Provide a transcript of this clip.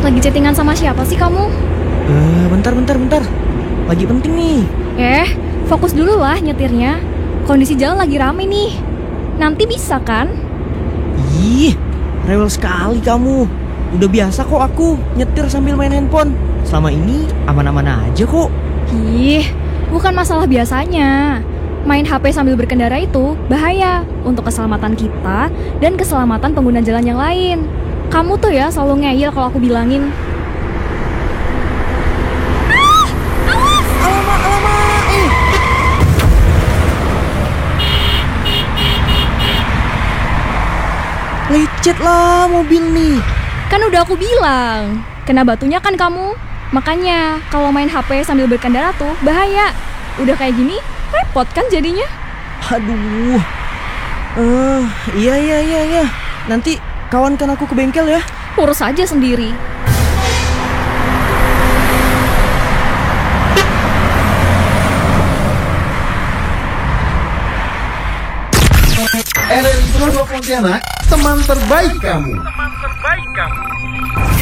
Lagi chattingan sama siapa sih kamu? Bentar. Lagi penting nih. Fokus dulu lah nyetirnya. Kondisi jalan lagi rame nih. Nanti bisa kan? Ih, rewel sekali kamu. Udah biasa kok aku nyetir sambil main handphone. Selama ini aman-aman aja kok. Ih, bukan masalah biasanya. Main HP sambil berkendara itu bahaya untuk keselamatan kita dan keselamatan pengguna jalan yang lain. Kamu tuh ya selalu ngeyel kalau aku bilangin. Alamak. Lecet lah mobil nih. Kan udah aku bilang, kena batunya kan kamu. Makanya kalau main HP sambil berkendara tuh bahaya. Udah kayak gini, repot kan jadinya. Aduh. Iya. Nanti kawankan aku ke bengkel ya. Urus aja sendiri. RRI Pontianak, teman terbaik kamu.